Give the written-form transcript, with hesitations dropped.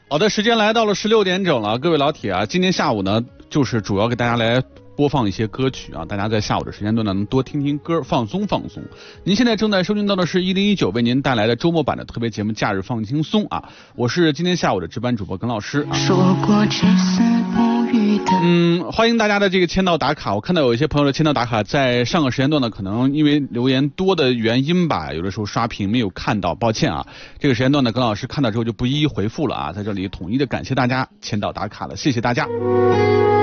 好的，时间来到了16点整了，各位老铁啊，今天下午呢，就是主要给大家来播放一些歌曲啊，大家在下午的时间段呢，能多听听歌，放松放松。您现在正在收听到的是1019为您带来的周末版的特别节目《假日放轻松》啊，我是今天下午的值班主播耿老师啊。 说过只死不渝的。 欢迎大家的这个签到打卡，我看到有一些朋友的签到打卡在上个时间段呢，可能因为留言多的原因吧，有的时候刷屏没有看到，抱歉啊。这个时间段呢，耿老师看到之后就不一一回复了啊，在这里统一的感谢大家签到打卡了，谢谢大家。